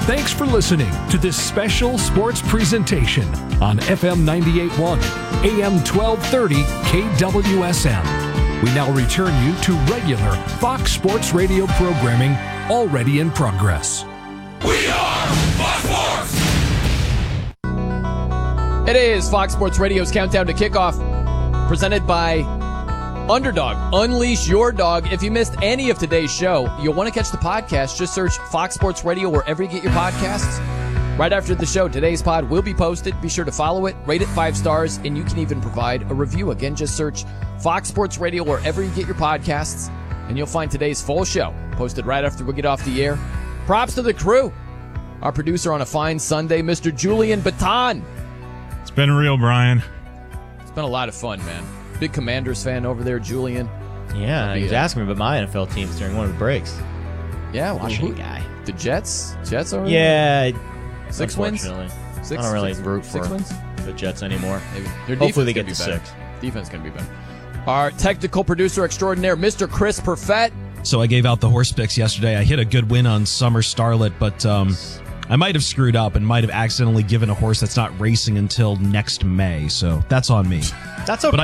Thanks for listening to this special sports presentation on FM 98.1, AM 1230, KWSM. We now return you to regular Fox Sports Radio programming already in progress. We are Fox Sports! It is Fox Sports Radio's Countdown to Kickoff, presented by Underdog. Unleash your dog. If you missed any of today's show, you'll want to catch the podcast. Just search Fox Sports Radio wherever you get your podcasts. Right after the show, today's pod will be posted. Be sure to follow it, rate it 5 stars, and you can even provide a review. Again, just search Fox Sports Radio wherever you get your podcasts, and you'll find today's full show posted right after we get off the air. Props to the crew. Our producer on a fine Sunday, Mr. Julian Baton. It's been real, Brian. It's been a lot of fun, man. Big Commanders fan over there, Julian. Yeah, he was asking me about my NFL teams during one of the breaks. Yeah, Washington guy. The Jets? Jets over there? Yeah. 6 wins? I don't really root for the Jets anymore. Maybe. Hopefully they get to 6. Defense going to be better. Our technical producer extraordinaire, Mr. Chris Perfett. So I gave out the horse picks yesterday. I hit a good win on Summer Starlet, but I might have screwed up and might have accidentally given a horse that's not racing until next May. So that's on me. That's okay.